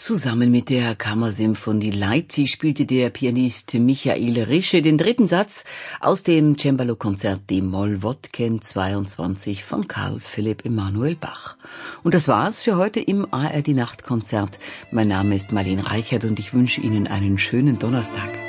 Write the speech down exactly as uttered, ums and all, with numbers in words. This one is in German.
Zusammen mit der Kammersymphonie Leipzig spielte der Pianist Michael Rische den dritten Satz aus dem Cembalo-Konzert D-Moll Wodken zweiundzwanzig von Karl Philipp Emanuel Bach. Und das war's für heute im A R D Nachtkonzert. Mein Name ist Marlene Reichert und ich wünsche Ihnen einen schönen Donnerstag.